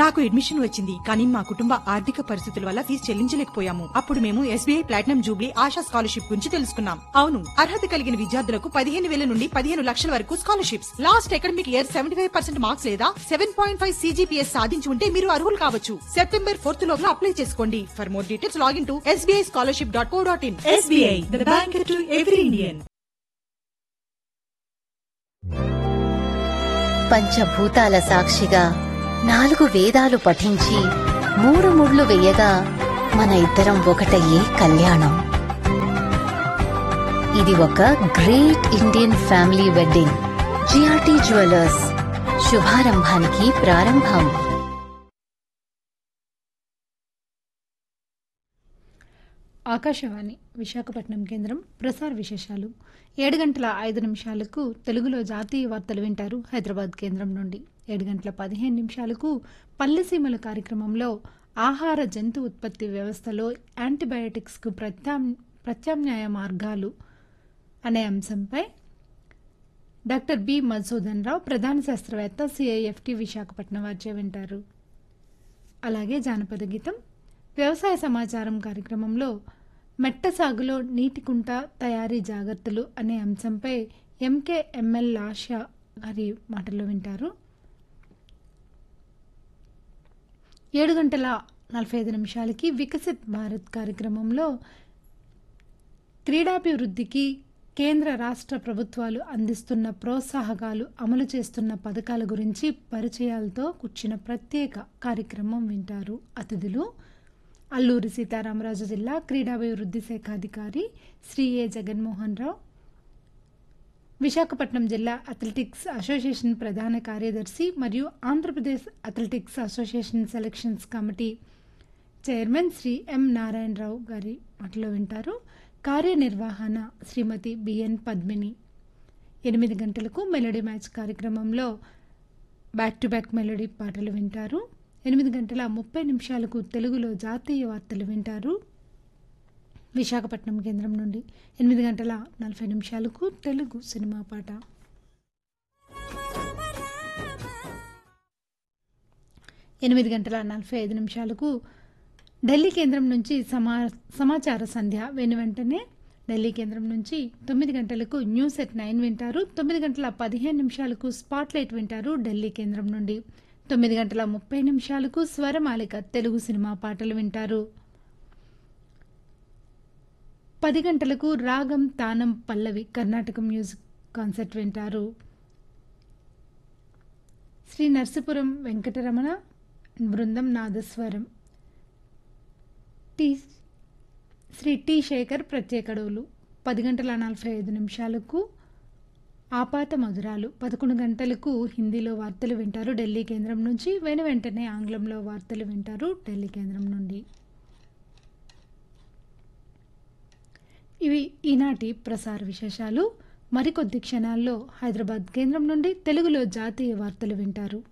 నాకు అడ్మిషన్ వచ్చింది, కానీ మా కుటుంబ ఆర్థిక పరిస్థితుల వల్ల ఫీజు చెల్లించలేకపోయాము. అప్పుడు మేము SBI platinum Jubilee ASHA scholarship గురించి తెలుసుకున్నాం. అవును, అర్హత కలిగిన విద్యార్థులకు 15,000 నుండి 15 లక్షల వరకు scholarships. Last academic year 75% marks లేదా 7.5 CGPS సాధించి ఉంటే మీరు అర్హులు కావచ్చు. సెప్టెంబర్ 4 లోగా అప్లై చేసుకోండి. For more details login to sbischolarship.co.in. SBI, the bank to every Indian. పంచభూతాల సాక్షిగా 4 వేదాలు పఠించి 3 ముళ్ళు వేయగా మన ఇద్దరం ఒకటయ్యే కళ్యాణం. ఇది ఒక great Indian family wedding. GRT jewellers, శుభారంభానికి ప్రారంభం. ఆకాశవాణి విశాఖపట్నం కేంద్రం ప్రసార విశేషాలు 7:05 తెలుగులో జాతీయ వార్తలు వింటారు హైదరాబాద్ కేంద్రం నుండి. 7:15 పల్లెసీమల కార్యక్రమంలో ఆహార జంతు ఉత్పత్తి వ్యవస్థలో యాంటీబయాటిక్స్కు ప్రత్యామ్నాయ మార్గాలు అనే అంశంపై డాక్టర్ బి మధుసూదన్ రావు, ప్రధాన శాస్త్రవేత్త, సిఐఎఫ్టి విశాఖపట్నం వారిచే వింటారు. అలాగే జానపద గీతం, వ్యవసాయ సమాచారం కార్యక్రమంలో మెట్ట సాగులో నీటి కుంట తయారీ జాగ్రత్తలు అనే అంశంపై ఎంకేఎంఎల్ లాషా గారి మాటల్లో వింటారు. 7:45 వికసిత్ భారత్ కార్యక్రమంలో క్రీడాభివృద్ధికి కేంద్ర రాష్ట్ర ప్రభుత్వాలు అందిస్తున్న ప్రోత్సాహకాలు, అమలు చేస్తున్న పథకాల గురించి పరిచయాలతో కూర్చిన ప్రత్యేక కార్యక్రమం వింటారు. అతిథులు అల్లూరి సీతారామరాజు జిల్లా క్రీడాభివృద్ధి శాఖ అధికారి శ్రీ ఏ జగన్మోహన్ రావు, విశాఖపట్నం జిల్లా అథ్లెటిక్స్ అసోసియేషన్ ప్రధాన కార్యదర్శి మరియు Andhra Pradesh athletics association selections committee chairman Shri ఎం నారాయణరావు గారి మాటలో వింటారు. కార్యనిర్వహణ శ్రీమతి బిఎన్ పద్మిని. 8 మెలోడీ మ్యాచ్ కార్యక్రమంలో బ్యాక్ టు బ్యాక్ మెలోడీ పాటలు వింటారు. 8:30 తెలుగులో జాతీయ వార్తలు వింటారు విశాఖపట్నం కేంద్రం నుండి. 8:40 తెలుగు సినిమా పాట. 8:45 ఢిల్లీ కేంద్రం నుంచి సమాచార సంధ్య వెంటనే ఢిల్లీ కేంద్రం నుంచి 9 న్యూస్ ఎట్ 9 వింటారు. 9:15 స్పాట్లైట్ వింటారు ఢిల్లీ కేంద్రం నుండి. 9:30 స్వరమాలిక తెలుగు సినిమా పాటలు వింటారు. 10 రాగం తానం పల్లవి కర్ణాటక మ్యూజిక్ కాన్సర్ట్ వింటారు. శ్రీ నర్సీపురం వెంకటరమణ బృందం నాదస్వరం, శ్రీ టి శేఖర్ ప్రత్యేకడవులు. 10:45 ఆపాత మధురాలు. 11 హిందీలో వార్తలు వింటారు ఢిల్లీ కేంద్రం నుంచి. వెంటనే ఆంగ్లంలో వార్తలు వింటారు ఢిల్లీ కేంద్రం నుండి. ఇవి ఈనాటి ప్రసార విశేషాలు. మరికొద్ది క్షణాల్లో హైదరాబాద్ కేంద్రం నుండి తెలుగులో జాతీయ వార్తలు వింటారు.